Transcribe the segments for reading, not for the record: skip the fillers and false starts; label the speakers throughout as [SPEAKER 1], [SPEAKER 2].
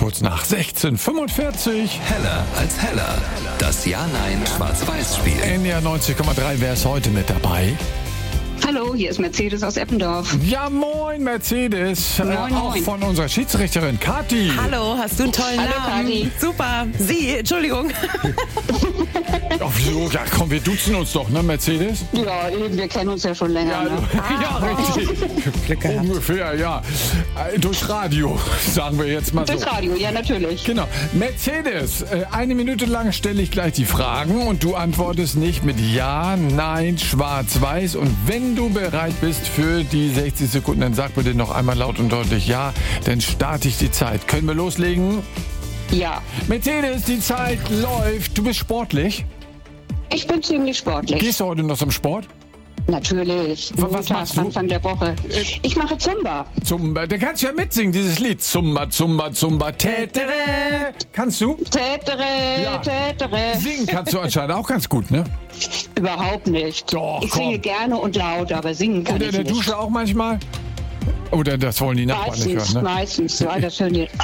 [SPEAKER 1] kurz nach 16:45.
[SPEAKER 2] Heller als Heller. Das Ja-Nein-Schwarz-Weiß-Spiel.
[SPEAKER 1] NDR 90,3, wer ist heute mit dabei?
[SPEAKER 3] Hallo, hier ist Mercedes aus Eppendorf.
[SPEAKER 1] Ja, moin Mercedes.
[SPEAKER 3] Moin,
[SPEAKER 1] Auch
[SPEAKER 3] moin.
[SPEAKER 1] von unserer Schiedsrichterin Kathi.
[SPEAKER 4] Hallo, hast du einen tollen
[SPEAKER 3] Hallo,
[SPEAKER 4] Namen?
[SPEAKER 3] Kathi.
[SPEAKER 4] Super. Sie, Entschuldigung.
[SPEAKER 1] Ach, wieso? Ja, komm, wir duzen uns doch, ne, Mercedes?
[SPEAKER 3] Ja, wir kennen uns ja schon länger. Ne?
[SPEAKER 1] Ja, richtig.
[SPEAKER 4] Glück gehabt.
[SPEAKER 1] Ungefähr, ja. Durch Radio, sagen wir jetzt mal so.
[SPEAKER 3] Das Radio, ja natürlich.
[SPEAKER 1] Genau. Mercedes, 1 Minute lang stelle ich gleich die Fragen und du antwortest nicht mit Ja, Nein, Schwarz-Weiß. Und wenn du bereit bist für die 60 Sekunden, dann sag bitte noch einmal laut und deutlich Ja, dann starte ich die Zeit. Können wir loslegen?
[SPEAKER 3] Ja,
[SPEAKER 1] Mercedes, die Zeit läuft. Du bist sportlich.
[SPEAKER 3] ich bin ziemlich sportlich.
[SPEAKER 1] Gehst du heute noch zum Sport?
[SPEAKER 3] Natürlich.
[SPEAKER 1] Was
[SPEAKER 3] Montag,
[SPEAKER 1] machst du?
[SPEAKER 3] Anfang der Woche. Ich mache Zumba.
[SPEAKER 1] Zumba. Da kannst du ja mitsingen, dieses Lied. Zumba, Zumba, Zumba, tätere. Kannst du?
[SPEAKER 3] Tätere,
[SPEAKER 1] Ja.
[SPEAKER 3] tätere.
[SPEAKER 1] Singen kannst du anscheinend auch ganz gut, ne?
[SPEAKER 3] Überhaupt nicht.
[SPEAKER 1] Doch,
[SPEAKER 3] ich
[SPEAKER 1] komm.
[SPEAKER 3] singe gerne und laut, aber singen kann
[SPEAKER 1] Oder
[SPEAKER 3] ich
[SPEAKER 1] in der
[SPEAKER 3] nicht.
[SPEAKER 1] Dusche auch manchmal? Oder das wollen die Nachbarn nicht hören, ne?
[SPEAKER 3] Meistens, ja, das hören die.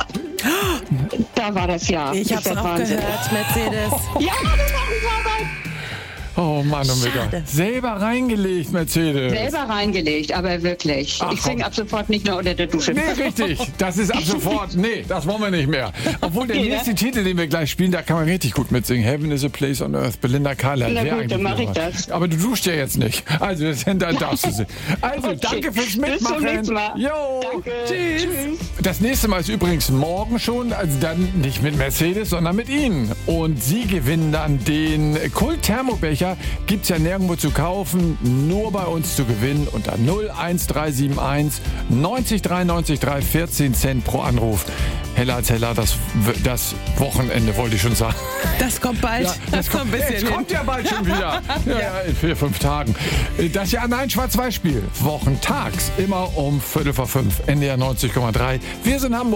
[SPEAKER 3] Da war das ja.
[SPEAKER 4] Ich hab's
[SPEAKER 3] Das ist
[SPEAKER 4] auch
[SPEAKER 3] Wahnsinn.
[SPEAKER 4] gehört, Mercedes.
[SPEAKER 3] Ja, das machen wir
[SPEAKER 1] Oh Mann, oh Mega.
[SPEAKER 4] Schade.
[SPEAKER 1] Selber reingelegt, Mercedes.
[SPEAKER 3] selber reingelegt, aber wirklich.
[SPEAKER 1] Ach,
[SPEAKER 3] Ich singe
[SPEAKER 1] komm.
[SPEAKER 3] ab sofort nicht mehr unter der Dusche.
[SPEAKER 1] Nee, richtig. Das ist ab sofort. Nee, das wollen wir nicht mehr. Obwohl der
[SPEAKER 3] Nee, ne?
[SPEAKER 1] nächste Titel, den wir gleich spielen, da kann man richtig gut mitsingen. Heaven is a Place on Earth. Belinda Carlisle.
[SPEAKER 3] Na
[SPEAKER 1] Wer
[SPEAKER 3] gut,
[SPEAKER 1] eigentlich
[SPEAKER 3] dann mach ich
[SPEAKER 1] noch?
[SPEAKER 3] das.
[SPEAKER 1] Aber du duschst ja jetzt nicht. Also, dann darfst du singen. Also,
[SPEAKER 3] Okay.
[SPEAKER 1] danke fürs
[SPEAKER 3] Bis zum
[SPEAKER 1] Mitmachen.
[SPEAKER 3] nächsten Mal.
[SPEAKER 1] Jo.
[SPEAKER 3] Danke.
[SPEAKER 1] Tschüss. Das nächste Mal ist übrigens morgen schon. Also dann nicht mit Mercedes, sondern mit Ihnen. Und Sie gewinnen dann den Kult-Thermobecher. Gibt's ja nirgendwo zu kaufen. Nur bei uns zu gewinnen. Unter 01371 90 93 3 14 Cent pro Anruf. Heller als Heller, das Wochenende wollte ich schon sagen.
[SPEAKER 4] Das kommt bald.
[SPEAKER 1] Ja,
[SPEAKER 4] das kommt ein bisschen
[SPEAKER 1] es
[SPEAKER 4] hin.
[SPEAKER 1] kommt ja bald schon wieder. Ja, in 4-5 Tagen. Das Ja-Nein Schwarz-Weiß-Spiel. Wochentags. Immer um 4:45. NDR 90,3. Wir sind Hamburg.